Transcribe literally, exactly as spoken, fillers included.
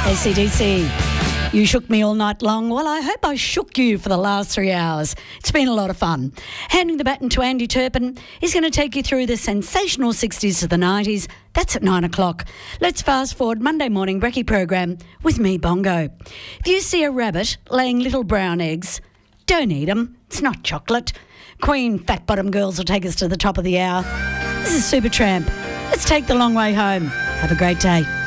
A C D C. You shook me all night long. Well, I hope I shook you for the last three hours. It's been a lot of fun. Handing the baton to Andy Turpin. He's going to take you through the sensational sixties to the nineties. That's at nine o'clock. Let's fast forward Monday morning brekkie program with me, Bongo. If you see a rabbit laying little brown eggs, don't eat them. It's not chocolate. Queen Fat Bottom Girls will take us to the top of the hour. This is Supertramp. Let's take the long way home. Have a great day.